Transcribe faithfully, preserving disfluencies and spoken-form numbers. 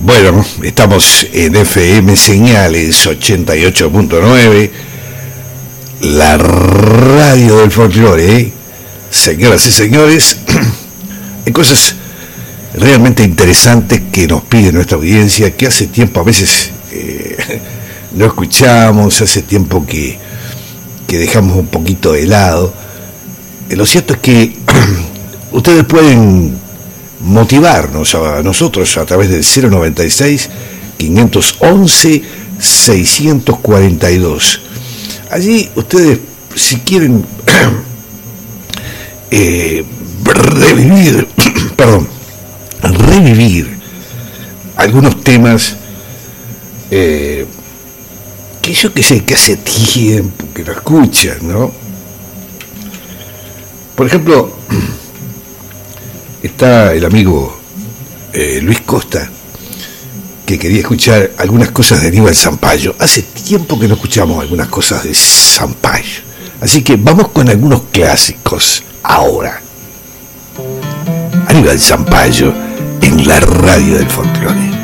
Bueno, estamos en F M Señales ochenta y ocho punto nueve, la radio del folclore, ¿eh? Señoras y señores, hay cosas realmente interesantes que nos pide nuestra audiencia, que hace tiempo a veces eh, no escuchamos, hace tiempo que, que dejamos un poquito de lado. Eh, lo cierto es que ustedes pueden motivarnos a nosotros a través del cero noventa y seis, quinientos once, seiscientos cuarenta y dos. Allí ustedes, si quieren eh, revivir, perdón, revivir algunos temas eh, que yo que sé, que hace tiempo que no escuchan, ¿no? Por ejemplo, está el amigo eh, Luis Costa, que quería escuchar algunas cosas de Aníbal Zampayo. Hace tiempo que no escuchamos algunas cosas de Zampayo. Así que vamos con algunos clásicos ahora. Aníbal Zampayo en la radio del folclore.